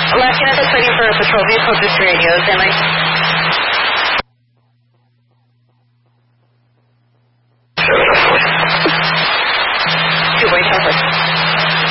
Last unit that's waiting for a patrol vehicle, just radios. Am I